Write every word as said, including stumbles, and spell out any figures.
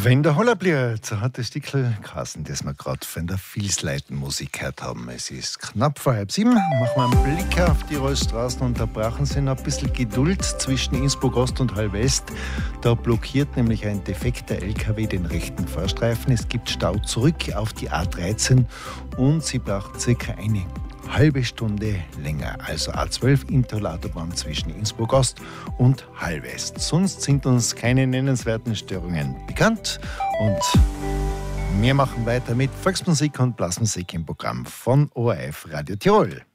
Wenn der Holler blüht, so hat das Stickel Kassen, das wir gerade von der Vilsleiten-Musik gehört haben. Es ist knapp vor halb sieben. Machen wir einen Blick auf die Rollstraßen und da brauchen Sie noch ein bisschen Geduld zwischen Innsbruck Ost und Hall West. Da blockiert nämlich ein defekter L K W den rechten Fahrstreifen. Es gibt Stau zurück auf die A dreizehn und Sie braucht circa eine halbe Stunde länger, also A zwölf Interlautobahn zwischen Innsbruck Ost und Hall West. Sonst sind uns keine nennenswerten Störungen bekannt und wir machen weiter mit Volksmusik und Blasmusik im Programm von O R F Radio Tirol.